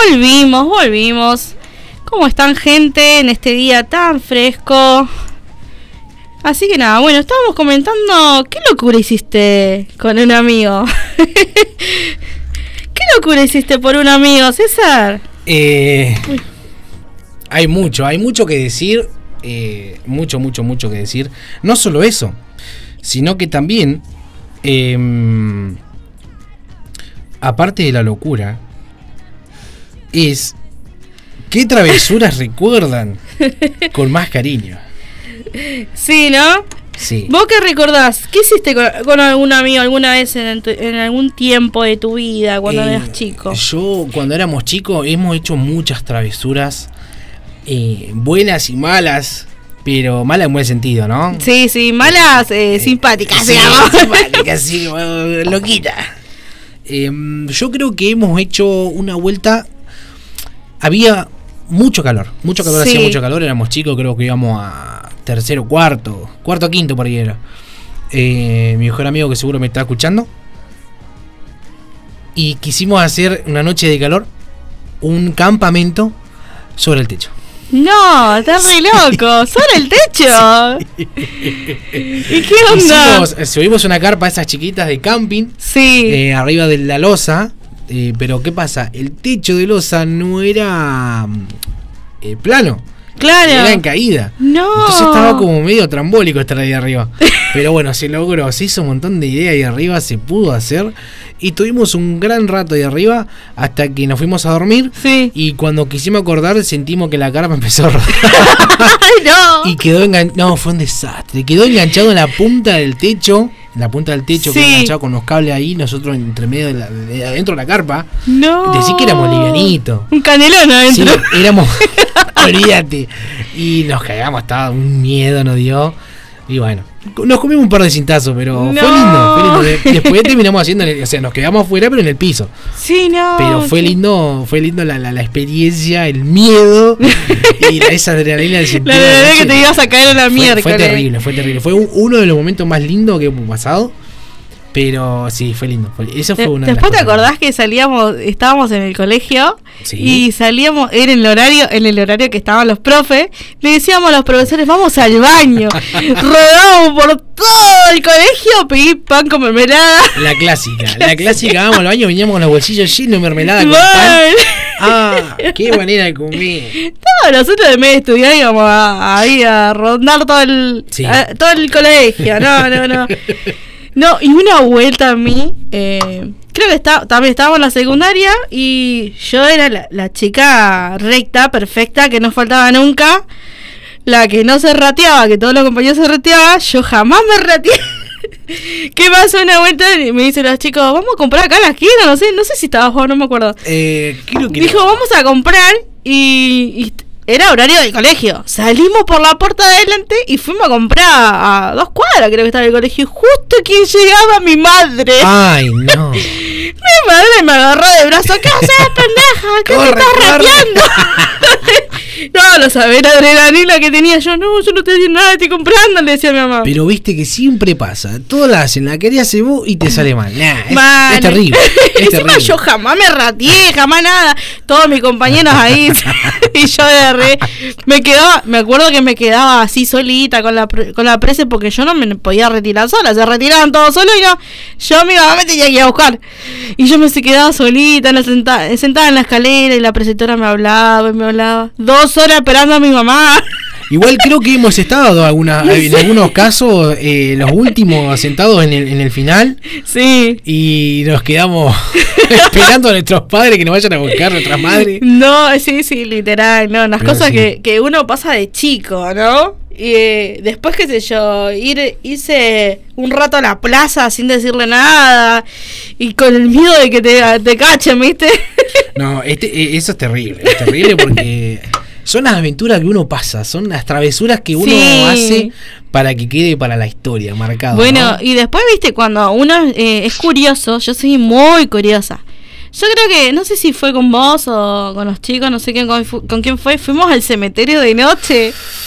Volvimos. ¿Cómo están, gente, en este día tan fresco? Así que nada, bueno, estábamos comentando qué locura hiciste con un amigo. ¿Qué locura hiciste por un amigo, César? Hay mucho que decir, mucho que decir. No solo eso, sino que también, aparte de la locura, es qué travesuras recuerdan con más cariño. Sí, ¿no? Sí. ¿Vos qué recordás? ¿Qué hiciste con algún amigo alguna vez en algún tiempo de tu vida cuando eras chico? Yo, cuando éramos chicos, hemos hecho muchas travesuras, buenas y malas, pero malas en buen sentido, ¿no? Sí, malas, simpáticas, sí, digamos. Simpáticas, sí, loquita. Yo creo que hemos hecho una vuelta. Había mucho calor, Sí. Hacía mucho calor, éramos chicos, creo que íbamos a tercero, cuarto, quinto por ahí era. Mi mejor amigo, que seguro me está escuchando, y quisimos hacer una noche de calor, un campamento sobre el techo. No, estás re loco, sobre el techo. ¿Y qué onda? Subimos una carpa, esas chiquitas de camping, sí, arriba de la losa, pero ¿qué pasa? El techo de losa no era plano. Claro. Era en caída. No. Entonces estaba como medio trambólico estar ahí arriba. Pero bueno, se logró, se hizo un montón de ideas ahí arriba, se pudo hacer. Y tuvimos un gran rato ahí arriba hasta que nos fuimos a dormir. Sí. Y cuando quisimos acordar, sentimos que la carpa empezó a rodar. ¡Ay, no! Y quedó enganchado. No, fue un desastre. Quedó enganchado en la punta del techo. Sí. Quedó enganchado con los cables ahí. Nosotros entre medio de adentro de la carpa. No. Decí que éramos livianitos. Un canelón adentro. Sí, éramos. Olvídate. Y nos cagamos, estaba un miedo, nos dio. Y bueno, nos comimos un par de cintazos, pero no. Fue lindo. Después terminamos haciendo, o sea, nos quedamos afuera, pero en el piso. Sí, no. Pero fue lindo la experiencia, el miedo y esa adrenalina del la adrenalina que te ibas a caer en la mierda. Fue terrible. Fue uno de los momentos más lindos que hemos pasado. Pero sí, fue lindo. Eso fue una de las Después te cosas. acordás que estábamos en el colegio, sí. Y salíamos, era en el horario que estaban los profes, le decíamos a los profesores, vamos al baño. Rodábamos por todo el colegio, pedí pan con mermelada. La clásica, vamos al baño, veníamos con los bolsillos llenos de mermelada con pan. Qué manera de comer. No, nosotros de medio de estudiar íbamos ahí a rondar todo el colegio. No. No, y una vuelta a mí, creo que también estábamos en la secundaria y yo era la chica recta, perfecta, que no faltaba nunca, la que no se rateaba, que todos los compañeros se rateaban, yo jamás me rateé. ¿Qué pasó? Una vuelta y me dicen los chicos, vamos a comprar acá en la esquina, no sé si estaba Juan, no me acuerdo. Creo que dijo, vamos a comprar y era horario del colegio. Salimos por la puerta de adelante y fuimos a comprar a 2 cuadras, creo que estaba el colegio. Y justo que llegaba mi madre. Ay, no. Mi madre me agarró de brazo. ¿Qué haces, pendeja? ¿Qué te estás rateando? No, no sabés la adrenalina que tenía yo. No te estoy haciendo nada, estoy comprando, le decía a mi mamá. Pero viste que siempre pasa. Todas la hacen, la querías hacer vos y te sale mal. Es terrible. Encima yo jamás me rateé, jamás nada. Todos mis compañeros ahí. Y yo me acuerdo que me quedaba así solita con la prese porque yo no me podía retirar sola. Se retiraban todos solos y mi mamá me tenía que ir a buscar. Y yo me quedaba solita, sentada en la escalera y la preceptora me hablaba y me hablaba. 2 horas esperando a mi mamá. Igual creo que hemos estado en algunos casos los últimos sentados en el final. Sí. Y nos quedamos esperando a nuestros padres que nos vayan a buscar, nuestras madres. No, sí, literal, no, las cosas sí. que uno pasa de chico, ¿no? Y después, qué sé yo, irse un rato a la plaza sin decirle nada y con el miedo de que te cachen, ¿viste? No, eso es terrible porque son las aventuras que uno pasa, son las travesuras que uno hace para que quede para la historia marcado. Bueno, ¿no? Y después, viste, cuando uno es curioso, yo soy muy curiosa. Yo creo que, no sé si fue con vos o con los chicos, no sé con quién fue, fuimos al cementerio de noche.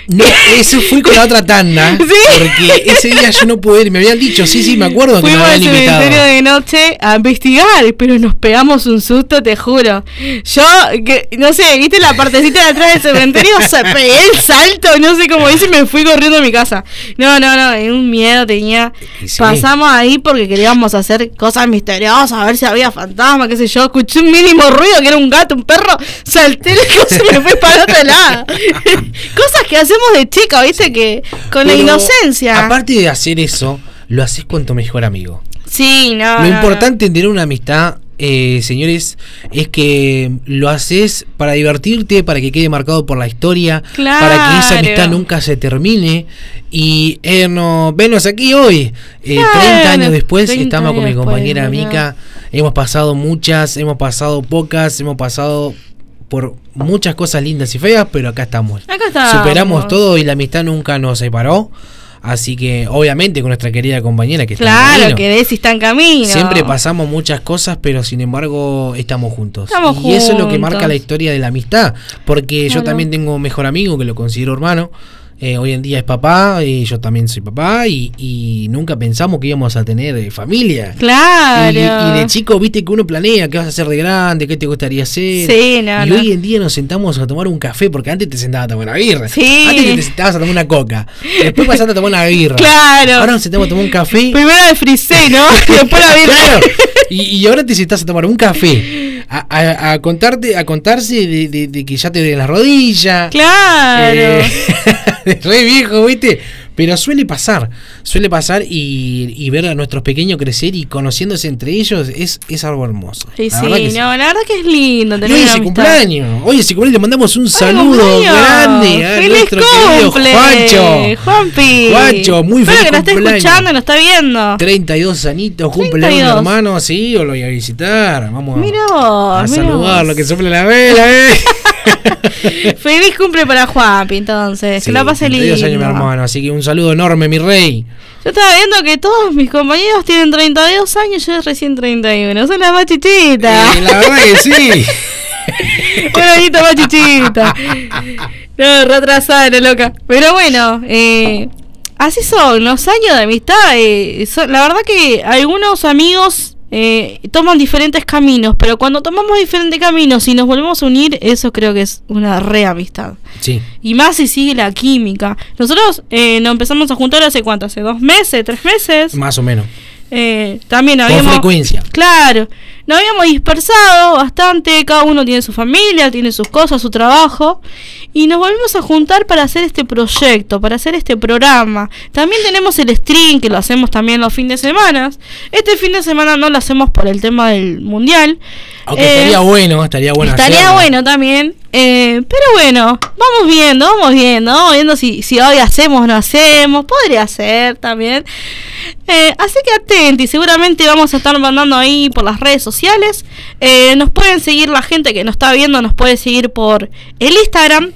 No, eso fue con la otra tanda. ¿Sí? Porque ese día yo no pude ir. Me habían dicho, sí, me acuerdo que me habían invitado. Fuimos al cementerio de noche a investigar, pero nos pegamos un susto, te juro. Yo, que no sé, viste la partecita de atrás del cementerio, pegué el salto, no sé cómo hice y me fui corriendo a mi casa. No, un miedo tenía. Sí. Pasamos ahí porque queríamos hacer cosas misteriosas, a ver si había fantasma, qué sé yo. Escuché un mínimo ruido, que era un gato, un perro, salté la cosa y me fui para otro lado. Cosas que hacemos de chica, viste, que con la inocencia. Aparte de hacer eso, lo haces con tu mejor amigo. Sí, Lo importante en tener una amistad, señores, es que lo haces para divertirte, para que quede marcado por la historia, claro, para que esa amistad nunca se termine. Y venos aquí hoy, 30 años después, estamos con mi compañera Mica. Hemos pasado muchas, hemos pasado pocas, hemos pasado por muchas cosas lindas y feas, pero acá estamos. Superamos todo y la amistad nunca nos separó. Así que obviamente con nuestra querida compañera que está en camino. Claro, que Desi está en camino. Siempre pasamos muchas cosas, pero sin embargo estamos juntos. Y eso es lo que marca la historia de la amistad. Porque yo también tengo un mejor amigo que lo considero hermano. Hoy en día es papá y yo también soy papá y nunca pensamos que íbamos a tener familia. Claro. Y de chico, viste que uno planea qué vas a hacer de grande, qué te gustaría hacer. Sí, y hoy en día nos sentamos a tomar un café, porque antes te sentabas a tomar una birra. Sí. Antes te sentabas a tomar una coca. Después pasaste a tomar una birra. Claro. Ahora nos sentamos a tomar un café. Primero el frisé, ¿no? Después la birra. Claro. Y ahora te sentás a tomar un café. A contarse de que ya te duelen las rodillas. Claro. Re viejo, ¿viste? Pero suele pasar y ver a nuestros pequeños crecer y conociéndose entre ellos es algo hermoso. Sí, la verdad que es lindo tener una amistad. Cumpleaños. Hoy ese cumpleaños le mandamos un saludo grande a nuestro querido Juancho, muy feliz cumpleaños. Espero que lo esté escuchando, lo está viendo. 32 añitos, cumpleaños de hermano, sí, o lo voy a visitar. Vamos a saludarlo, que sople la vela, Feliz cumple para Juanpi, entonces. Sí, que la pase lindo. 32 años, mi hermano, así que un saludo enorme, mi rey. Yo estaba viendo que todos mis compañeros tienen 32 años, yo recién 31. Soy la más chichita. La verdad que sí. Una añita más chichita. No, retrasada, la loca. Pero bueno, así son los años de amistad. La verdad que algunos amigos toman diferentes caminos, pero cuando tomamos diferentes caminos y nos volvemos a unir, eso creo que es una reamistad. Sí. Y más si sigue la química. Nosotros nos empezamos a juntar hace ¿cuánto? ¿Hace 2 meses? ¿3 meses? Más o menos. También habíamos... Con frecuencia. Claro. Nos habíamos dispersado bastante, cada uno tiene su familia, tiene sus cosas, su trabajo, y nos volvimos a juntar para hacer este proyecto, para hacer este programa. También tenemos el stream, que lo hacemos también los fines de semana. Este fin de semana no lo hacemos por el tema del mundial. Aunque estaría bueno estaría bueno también, pero bueno, vamos viendo si hoy hacemos o no hacemos, podría ser también. Así que atentos, seguramente vamos a estar mandando ahí por las redes sociales. Nos pueden seguir, la gente que nos está viendo nos puede seguir por el Instagram,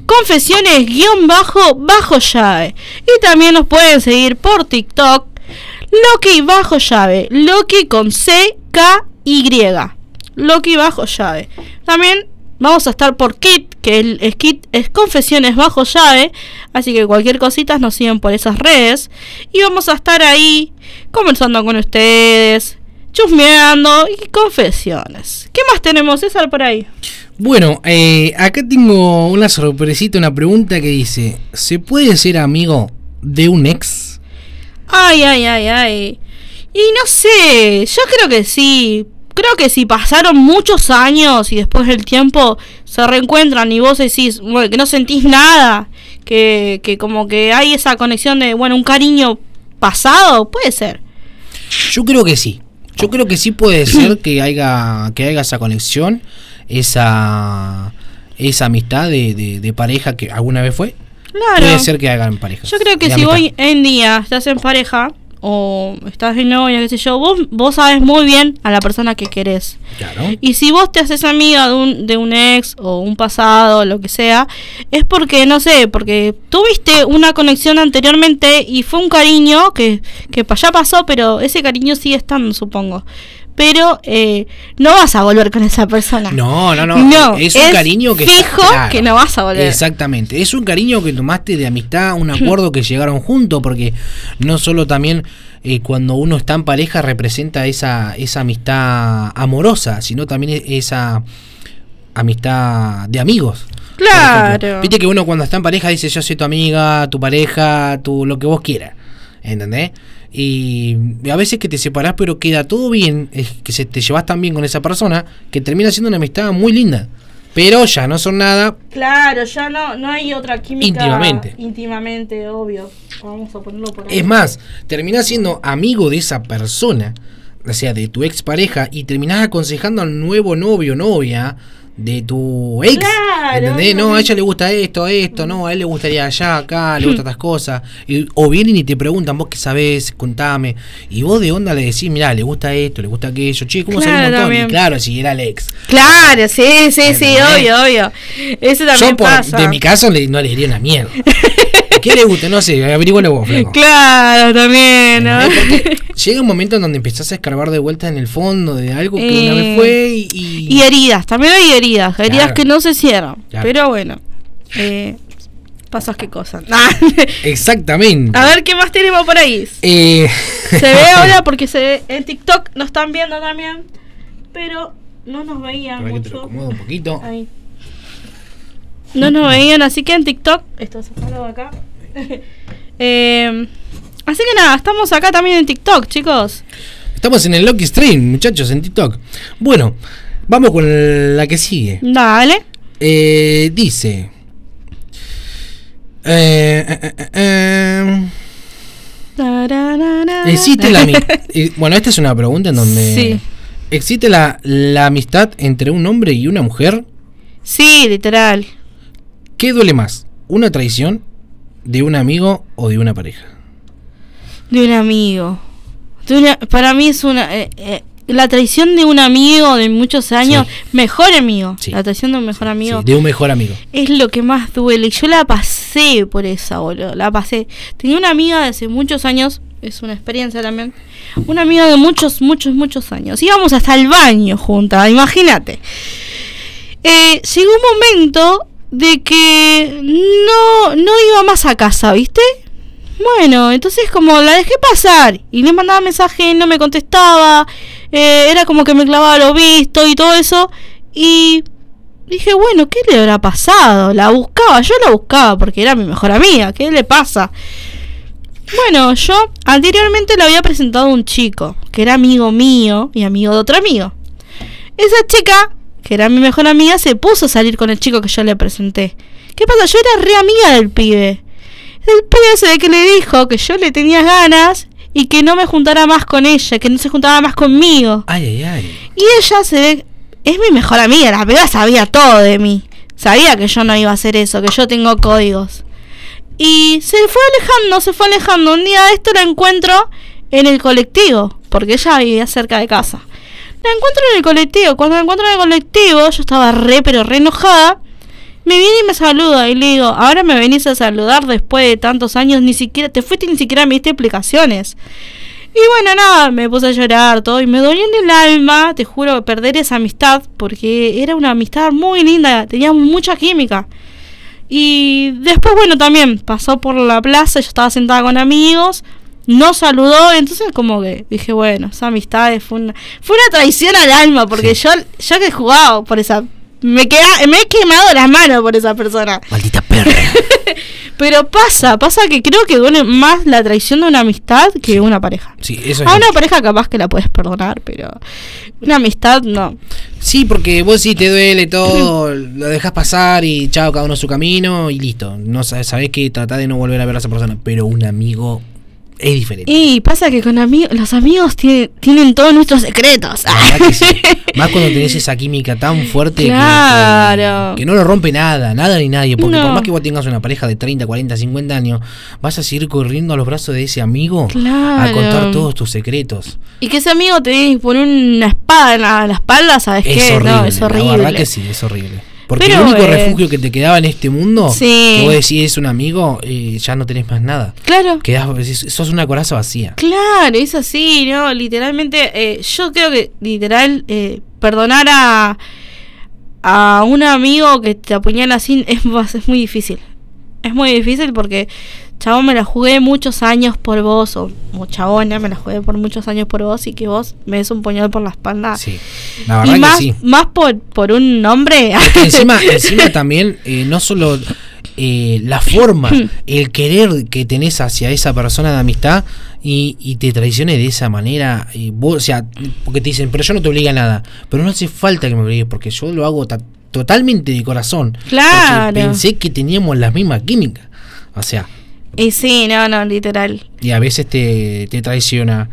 confesiones_bajo-llave. Y también nos pueden seguir por TikTok, Loki_llave, Loki con C-K-Y, Loki_llave. También vamos a estar por Kit, que el Kit es confesiones_llave. Así que cualquier cosita nos siguen por esas redes. Y vamos a estar ahí conversando con ustedes, chusmeando y confesiones. ¿Qué más tenemos, César, por ahí? Bueno, acá tengo una sorpresita, una pregunta que dice: ¿se puede ser amigo de un ex? Ay. Y no sé, yo creo que sí. Creo que si pasaron muchos años y después del tiempo se reencuentran y vos decís, bueno, que no sentís nada, que como que hay esa conexión de, bueno, un cariño pasado, puede ser. Yo creo que sí. Yo creo que sí puede ser que haya esa conexión, esa amistad de pareja que alguna vez fue. Claro. Puede ser que hagan pareja. Yo creo que si hoy en día estás en pareja o estás de novia, qué sé yo, vos sabes muy bien a la persona que querés. Claro. Y si vos te haces amiga de un ex o un pasado, lo que sea, es porque, no sé, porque tuviste una conexión anteriormente y fue un cariño que ya pasó, pero ese cariño sigue estando, supongo. pero no vas a volver con esa persona. No. Es un cariño que fijo claro, que no vas a volver. Exactamente. Es un cariño que tomaste de amistad, un acuerdo que llegaron juntos, porque no solo también cuando uno está en pareja representa esa amistad amorosa, sino también esa amistad de amigos. Claro. Viste que uno cuando está en pareja dice yo soy tu amiga, tu pareja, lo que vos quieras. ¿Entendés? Y a veces que te separás pero queda todo bien, es que te llevas tan bien con esa persona que termina siendo una amistad muy linda. Pero ya no son nada. Claro, ya no hay otra química. Íntimamente, obvio. Vamos a ponerlo por ahí. Es más, terminás siendo amigo de esa persona, o sea, de tu expareja, y terminás aconsejando al nuevo novio o novia de tu ex, claro, ¿entendés? No, a ella le gusta esto, no, a él le gustaría allá, acá, le gustan estas cosas. O vienen y te preguntan, vos qué sabés, contame. Y vos de onda le decís, mirá, le gusta esto, le gusta aquello. Che, ¿cómo sabés un montón? También. Y claro, si era el ex. Claro, sí, obvio. Eso también pasa. De mi caso no le diría una mierda. ¿Qué le gusta? No sé, averígualo vos, flaco. Claro, también, ¿no? Llega un momento en donde empezás a escarbar de vuelta en el fondo de algo que una vez fue y heridas, también hay heridas claro, que no se cierran, claro. Pero bueno, pasas qué cosas. Exactamente. A ver, ¿qué más tenemos por ahí? Se ve ahora porque se ve en TikTok, nos están viendo también, pero no nos veían mucho. Que te lo acomodo un poquito. Ahí. No nos veían, así que en TikTok, esto se paró acá. Así que nada, estamos acá también en TikTok, chicos. Estamos en el Lucky Stream, muchachos, en TikTok. Bueno, vamos con la que sigue. Dale. Dice. Existe la bueno, esta es una pregunta en donde sí. ¿Existe la amistad entre un hombre y una mujer? Sí, literal. ¿Qué duele más? ¿Una traición de un amigo o de una pareja? De un amigo. Para mí es una... la traición de un amigo de muchos años, sí. Mejor amigo, sí. La traición de un mejor amigo. Sí, de un mejor amigo. Es lo que más duele. Yo la pasé por esa, boludo. La pasé. Tenía una amiga de hace muchos años, es una experiencia también. Una amiga de muchos años. Íbamos hasta el baño juntas, imagínate. Llegó un momento de que no iba más a casa, ¿viste? Bueno, entonces como la dejé pasar y le mandaba mensaje, no me contestaba, era como que me clavaba lo visto y todo eso, y dije, bueno, ¿qué le habrá pasado? Yo la buscaba porque era mi mejor amiga, ¿qué le pasa? Bueno, yo anteriormente le había presentado a un chico que era amigo mío y amigo de otro amigo. Esa chica, que era mi mejor amiga, se puso a salir con el chico que yo le presenté. ¿Qué pasa? Yo era re amiga del pibe. El pibe ese de que le dijo que yo le tenía ganas y que no me juntara más con ella, que no se juntaba más conmigo. Ay. Y ella es mi mejor amiga, la piba sabía todo de mí. Sabía que yo no iba a hacer eso, que yo tengo códigos. Y se fue alejando. Un día de esto la encuentro en el colectivo, porque ella vivía cerca de casa. La encuentro en el colectivo. Cuando la encuentro en el colectivo, yo estaba re enojada. Me viene y me saluda y le digo, ahora me venís a saludar después de tantos años, ni siquiera me diste explicaciones. Y bueno, nada, me puse a llorar todo y me dolió en el alma, te juro, perder esa amistad, porque era una amistad muy linda, teníamos mucha química. Y después, bueno, también pasó por la plaza, yo estaba sentada con amigos, nos saludó, entonces como que dije, bueno, esa amistad fue una traición al alma, porque sí. yo que he jugado por esa... Me he quemado las manos por esa persona. Maldita perra. Pero pasa que creo que duele más la traición de una amistad que de una pareja. Sí, eso es. A una pareja capaz que la puedes perdonar, pero una amistad no. Sí, porque vos sí te duele todo, lo dejas pasar y chao, cada uno su camino y listo. No sabés que tratás de no volver a ver a esa persona, pero un amigo es diferente. Y pasa que con los amigos tienen todos nuestros secretos. Que sí. Más cuando tenés esa química tan fuerte, claro, que no lo rompe nada ni nadie. Porque por más que vos tengas una pareja de 30, 40, 50 años, vas a seguir corriendo a los brazos de ese amigo, claro, a contar todos tus secretos. Y que ese amigo te pone una espada en la espalda, ¿sabes qué? Horrible, no, es horrible. La verdad que sí, es horrible. Porque el único refugio que te quedaba en este mundo, que vos decís es un amigo, ya no tenés más nada. Claro. Sos una coraza vacía. Claro, es así, ¿no? Literalmente, yo creo que perdonar a un amigo que te apuñala así es muy difícil. Es muy difícil porque, chabón, me la jugué muchos años por vos, o chabona, me la jugué por muchos años por vos, y que vos me des un puñal por la espalda. Sí, la verdad y más, que sí. más por un hombre. Porque encima también, no solo la forma, el querer que tenés hacia esa persona de amistad y te traicione de esa manera, vos, o sea, porque te dicen, pero yo no te obligo a nada, pero no hace falta que me obligues, porque yo lo hago totalmente de corazón. Claro. Porque pensé que teníamos la misma química. O sea. Y sí, no, literal. Y a veces te traiciona.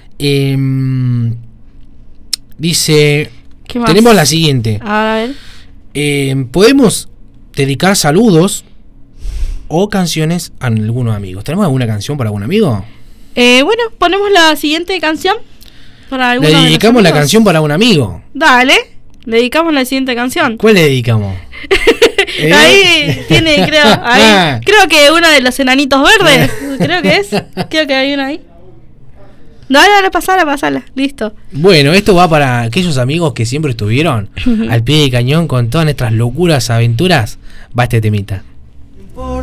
Dice. ¿Qué más? Tenemos la siguiente. A ver. Podemos dedicar saludos o canciones a algunos amigos. ¿Tenemos alguna canción para algún amigo? Bueno, ponemos la siguiente canción. Para le dedicamos la canción para un amigo. Dale. Le dedicamos la siguiente canción. ¿Cuál le dedicamos? Ahí tiene, creo que una de los enanitos verdes. Creo que hay una ahí. No, pasala, listo. Bueno, esto va para aquellos amigos que siempre estuvieron al pie del cañón con todas nuestras locuras, aventuras. Va este temita. No